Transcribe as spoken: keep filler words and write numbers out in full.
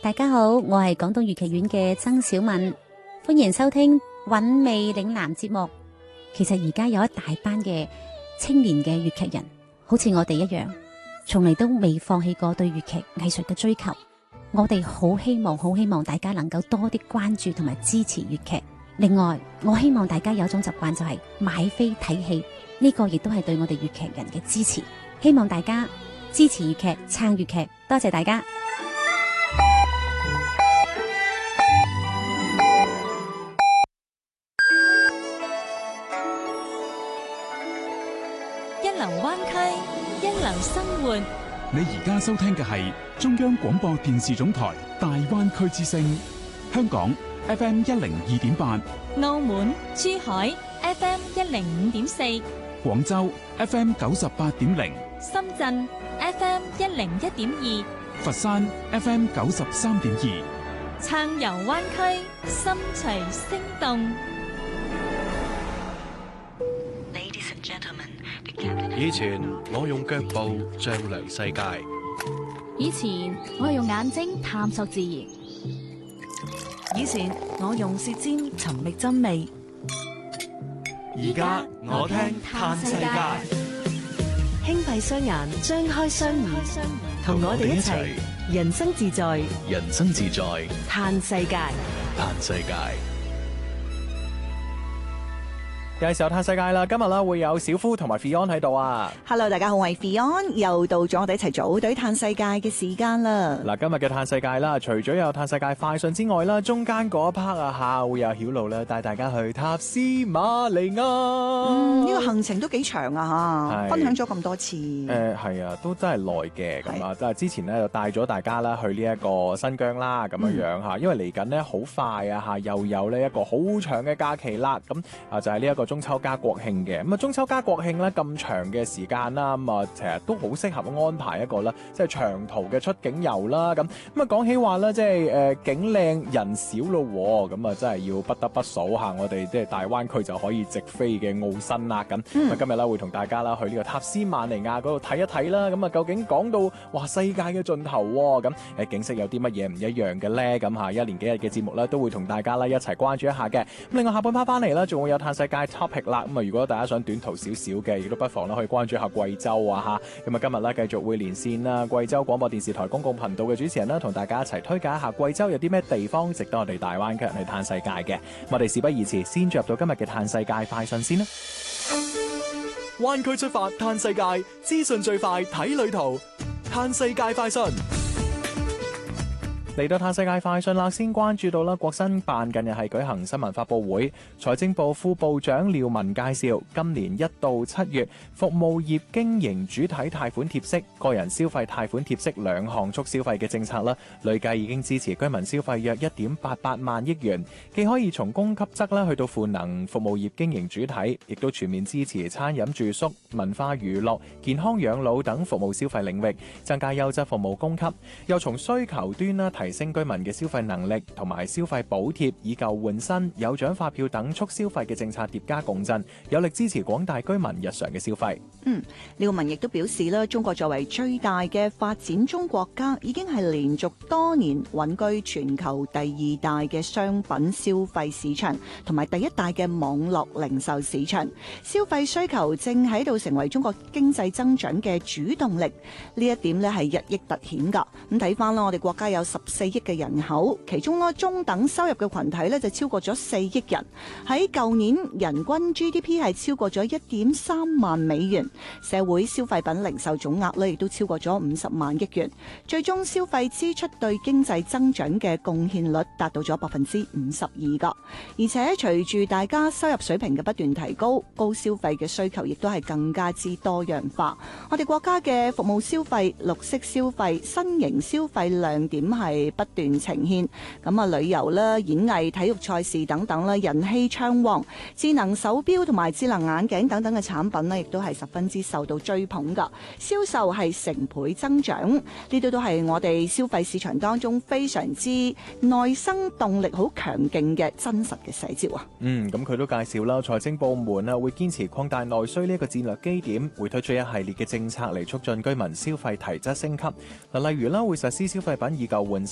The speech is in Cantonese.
大家好，我係廣東粵劇院嘅曾小敏，歡迎收聽韻味嶺南節目。其實而家有一大班嘅青年嘅粵劇人，好似我哋一樣，從嚟都未放棄過對粵劇藝術嘅追求。我哋好希望，好希望大家能夠多啲關注同埋支持粵劇。另外，我希望大家有一種習慣，就係買飛睇戲，呢個亦都係對我哋粵劇人嘅支持。希望大家支持粵劇，撐粵劇，多謝大家。 一流灣區，一流生活。 你而家收聽嘅係中央廣播電視總台大灣區之聲，香港 F M 一零二點八， 澳門、珠海 F M 一零五點四， 廣州 F M 九十八點零， 深圳 F M 一零一點二， 佛山 F M 九十三點二。 撐遊灣區，心隨聲動。 以前我用腳步丈量世界， 以前我係用眼睛探索自然， 以前我用舌尖尋覓真味， 而家我聽嘆世界。 輕閉雙眼，張開雙耳，同我哋一齊人生自在， 人生自在， 嘆世界， 嘆世界。 有時候嘆世界啦，今日啦會有小夫同埋 Fion 喺度啊。 Hello， 大家好，我係 Fion，又到咗我哋一齊組隊嘆世界嘅時間啦。 嗱，今日嘅嘆世界啦，除咗有嘆世界快訊之外啦，中間嗰一 part 啊吓，會有曉露咧帶大家去塔斯馬尼亞。 嗯，呢、這個行程都幾長啊吓，分享咗咁多次。誒、 呃，係啊，都真係耐嘅咁啊。即係之前咧就帶咗大家啦去呢一個新疆啦，咁樣樣吓、嗯，因為嚟緊咧好快啊吓，又有呢一個好長嘅假期啦。咁啊就係呢一個中秋加國慶嘅，咁啊中秋加國慶咧咁長嘅時間啦，咁啊其實都好適合安排一個啦，即係長途嘅出境遊啦。咁咁啊講起話咧，即係誒景靚人少咯，咁啊真係要不得不數下我哋即係大灣區就可以直飛嘅澳新啦。咁咁、嗯、今日咧會同大家啦去呢個塔斯馬尼亞嗰度睇一睇啦。咁啊究竟講到哇世界嘅盡頭咁誒景色有啲乜嘢唔一樣嘅咧？咁吓一連幾日嘅節目咧都會同大家啦一齊關注一下嘅。咁另外下半 part 翻嚟啦，仲會有嘆世界 topic 啦。咁啊，如果大家想短途少少嘅，亦都不妨啦，可以關注一下貴州啊嚇。咁啊，今日咧繼續會連線啦，貴州廣播電視台公共頻道嘅主持人啦，同大家一齊推介一下貴州有啲咩地方值得我哋大灣區人去嘆世界嘅。我哋事不宜遲，先進入到今日嘅嘆世界快訊先啦。灣區出發嘆世界，資訊最快睇旅途，嘆世界快訊。嚟到嘆世界快訊啦，先關注到啦，國新辦近日係舉行新聞發佈會，財政部副部長廖文介紹，今年一到七月，服務業經營主體貸款貼息、個人消費貸款貼息兩項促消費嘅政策啦，累計已經支持居民消費約一點八八萬億元，既可以從供給側啦去到賦能服務業經營主體，亦都全面支持餐飲住宿、文化娛樂、健康養老等服務消費領域，增加優質服務供給，又從需求端啦提升居民嘅消費能力，同埋消費補貼以舊換新、有獎發票等促消費嘅政策疊加共振，有力支持廣大居民日常嘅消費。 嗯，廖文亦都表示啦，中國作為最大嘅發展中國家，已經係連續多年穩居全球第二大嘅商品消費市場，同埋第一大嘅網絡零售市場。消費需求正喺度成為中國經濟增長嘅主動力，呢一點咧係日益凸顯噶。咁睇翻啦，我哋國家有十四億嘅人口，其中咧中等收入嘅群體咧就超過咗四億人。喺舊年人均 G D P 係超過咗一點三萬美元，社會消費品零售總額咧亦都超過咗五十萬億元。最終消費支出對經濟增長嘅貢獻率達到咗百分之五十二噶。而且隨住大家收入水平嘅不斷提高，高消費嘅需求亦都係更加之多樣化。我哋國家嘅服務消費、綠色消費、新型消費亮點係不斷呈現，咁啊旅遊啦、演藝、體育賽事等等啦，人氣暢旺。智能手錶同埋智能眼鏡等等嘅產品呢，亦都係十分之受到追捧噶，銷售係成倍增長。呢啲都係我哋消費市場當中非常之內生動力好強勁嘅真實嘅寫照啊！ 嗯，咁佢都介紹啦，財政部門啊會堅持擴大內需呢一個戰略基點，會推出一系列嘅政策嚟促進居民消費提質升級。嗱，例如啦，會實施消費品以舊換